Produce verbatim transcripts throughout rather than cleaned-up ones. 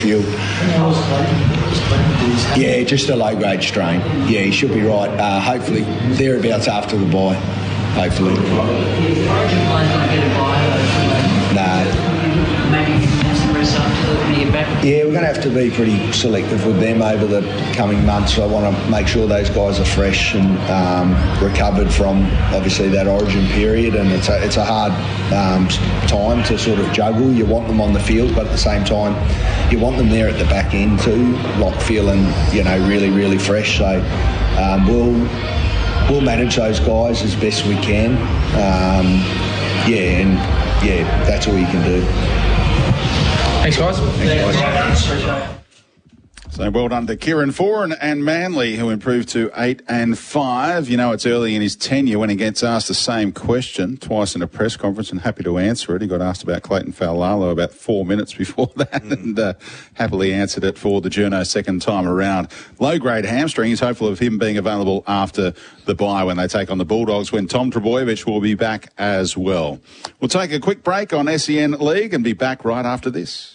field. Yeah, just a low-grade strain. Yeah, he should be right. Uh, hopefully, thereabouts after the bye. Hopefully. No. Yeah, we're going to have to be pretty selective with them over the coming months. I want to make sure those guys are fresh and um, recovered from, obviously, that origin period. And it's a, it's a hard um, time to sort of juggle. You want them on the field, but at the same time, you want them there at the back end too, like feeling, you know, really, really fresh. So um, we'll we'll manage those guys as best we can. Um, yeah, and yeah, that's all you can do. Thanks, guys. Thanks, guys. So well done to Kieran Foran and Manly, who improved to eight and five. You know, it's early in his tenure when he gets asked the same question twice in a press conference, and happy to answer it. He got asked about Clayton Faulalo about four minutes before that, mm. and uh, happily answered it for the journo second time around. Low-grade hamstring. He's hopeful of him being available after the bye when they take on the Bulldogs, when Tom Trbojevic will be back as well. We'll take a quick break on S E N League and be back right after this.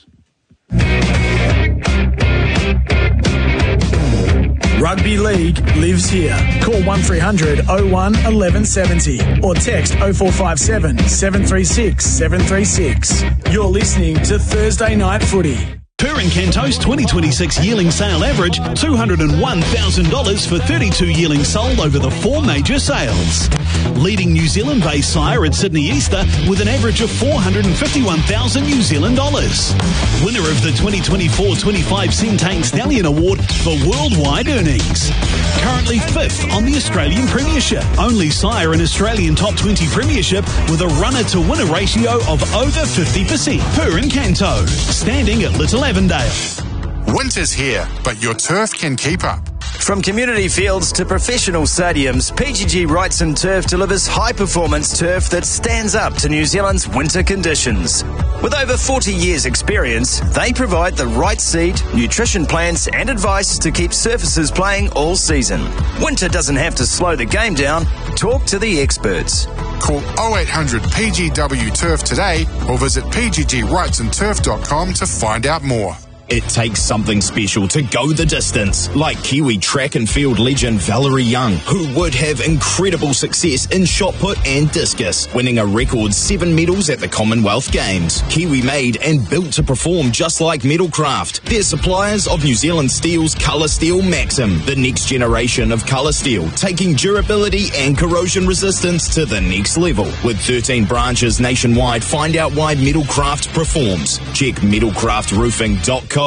Rugby League lives here. Call one three hundred oh one eleven seventy or text oh four five seven seven three six seven three six. You're listening to Thursday Night Footy. Pur and Canto's twenty twenty-six yearling sale average two hundred one thousand dollars for thirty-two yearlings sold over the four major sales. Leading New Zealand-based sire at Sydney Easter with an average of four hundred fifty-one thousand New Zealand dollars. Winner of the twenty twenty-four twenty-five Centane Stallion Award for worldwide earnings. Currently fifth on the Australian Premiership. Only sire in Australian Top twenty Premiership with a runner-to-winner ratio of over fifty percent. Pur and Canto, standing at Little Avondale. Winter's here, but your turf can keep up. From community fields to professional stadiums, P G G Wrightson Turf delivers high-performance turf that stands up to New Zealand's winter conditions. With over forty years' experience, they provide the right seed, nutrition plans and advice to keep surfaces playing all season. Winter doesn't have to slow the game down. Talk to the experts. Call oh eight hundred P G W Turf today or visit p g g wrightson turf dot com to find out more. It takes something special to go the distance, like Kiwi track and field legend Valerie Young, who would have incredible success in shot put and discus, winning a record seven medals at the Commonwealth Games. Kiwi made and built to perform just like Metalcraft. They're suppliers of New Zealand Steel's Colour Steel Maxim, the next generation of colour steel, taking durability and corrosion resistance to the next level. With thirteen branches nationwide, find out why Metalcraft performs. Check metalcraft roofing dot com.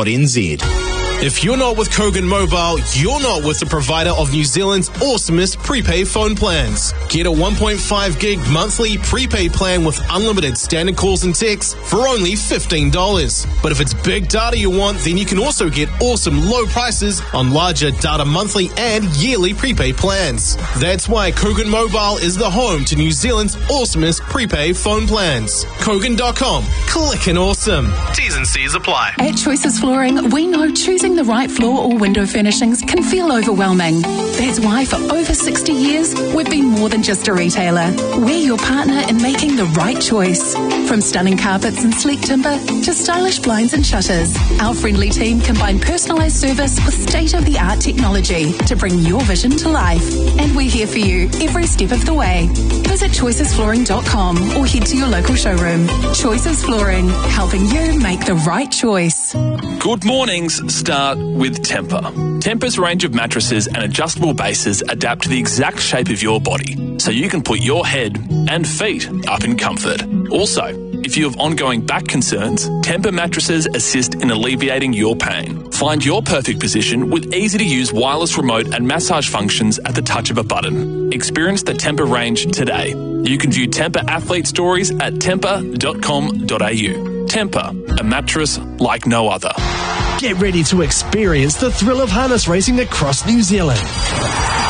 If you're not with Kogan Mobile, you're not with the provider of New Zealand's awesomest prepaid phone plans. Get a one point five gig monthly prepaid plan with unlimited standard calls and texts for only fifteen dollars. But if it's big data you want, then you can also get awesome low prices on larger data monthly and yearly prepaid plans. That's why Kogan Mobile is the home to New Zealand's awesomest prepaid phone plans. Kogan dot com. Clickin' awesome. T's and C's apply. At Choices Flooring, we know choosing the right floor or window furnishings can feel overwhelming. That's why for over sixty years, we've been more than just a retailer. We're your partner in making the right choice. From stunning carpets and sleek timber to stylish blinds and shutters, our friendly team combine personalised service with state-of-the-art technology to bring your vision to life. And we're here for you every step of the way. Visit choices flooring dot com or head to your local showroom. Choices Flooring, helping you make the right choice. Good mornings start with Tempur. Tempur's range of mattresses and adjustable bases adapt to the exact shape of your body, so you can put your head and feet up in comfort. Also, if you have ongoing back concerns, Tempur mattresses assist in alleviating your pain. Find your perfect position with easy-to-use wireless remote and massage functions at the touch of a button. Experience the Tempur range today. You can view Tempur athlete stories at tempur dot com dot a u. Tempur, a mattress like no other. Get ready to experience the thrill of harness racing across New Zealand.